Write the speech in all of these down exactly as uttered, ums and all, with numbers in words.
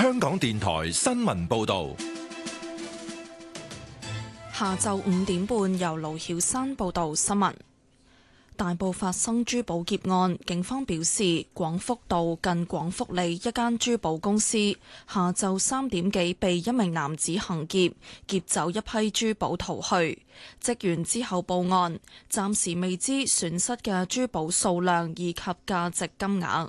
香港電台新聞報道。 下晝五點半，由盧曉山報道新聞。大埔發生珠寶劫案，警方表示，廣福道近廣福里一間珠寶公司下晝三點幾被一名男子行劫，劫走一批珠寶逃去。職員之後報案，暫時未知損失嘅珠寶數量以及價值金額。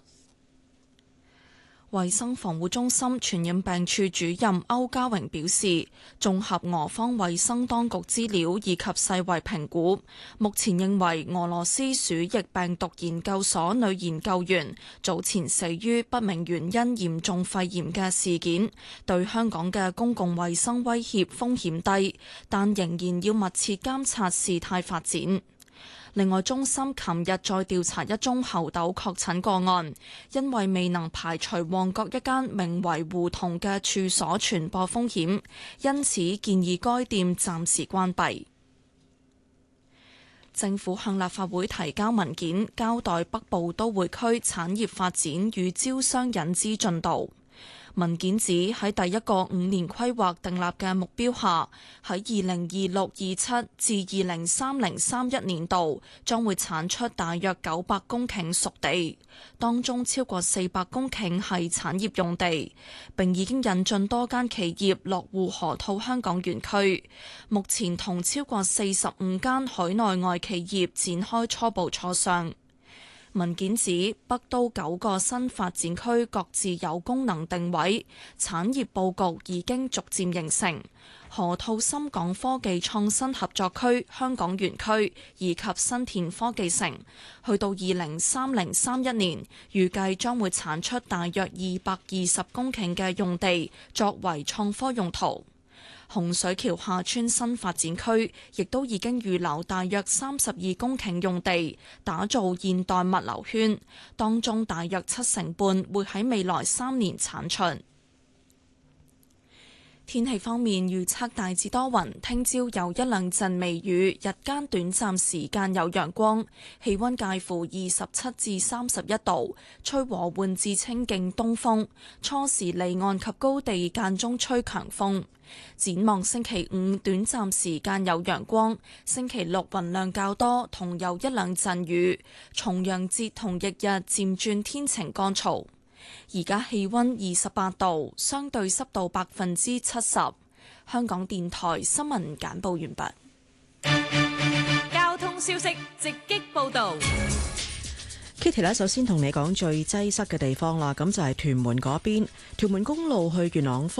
衛生防護中心傳染病處主任歐家榮表示，綜合俄方衛生當局資料以及世衛評估，目前認為俄羅斯鼠疫病毒研究所女研究員早前死於不明原因嚴重肺炎嘅事件，對香港嘅公共衛生威脅風險低，但仍然要密切監察事態發展。另外，中心琴日再調查一宗猴痘確診個案，因為未能排除旺角一間名為胡同嘅處所傳播風險，因此建議該店暫時關閉。政府向立法會提交文件，交代北部都會區產業發展與招商引資進度。文件指喺第一個五年規劃訂立嘅目標下，喺二零二六二七至二零三零三一年度將會產出大約九百公頃熟地，當中超過四百公頃係產業用地，並已經引進多間企業落戶河套香港園區，目前同超過四十五間海內外企業展開初步磋商。文件指北都九個新發展區各自有功能定位，產業佈局已經逐漸形成。河套深港科技創新合作區、香港園區以及新田科技城，去到二零三零三一年，預計將會產出大約二百二十公頃嘅用地，作為創科用途。洪水橋廈村新發展區亦都已經預留大約三十二公頃用地，打造現代物流圈，當中大約七成半會喺未來三年產出。天氣方面預測大致多雲，聽朝有一兩陣微雨，日間短暫時間有陽光，氣溫介乎二十七至三十一度，吹和緩至清勁東風，初時離岸及高地間中吹強風。展望星期五短暫時間有陽光，星期六雲量較多，同有一兩陣雨。重陽節同翌日漸轉天晴乾燥。而家氣溫二十八度，相對濕度百分之七十。香港電台新聞簡報完畢。交通消息直擊報道。 Kitty 咧，首先同你講最擠塞嘅地方啦，咁就係屯門嗰邊，屯門公路去元朗方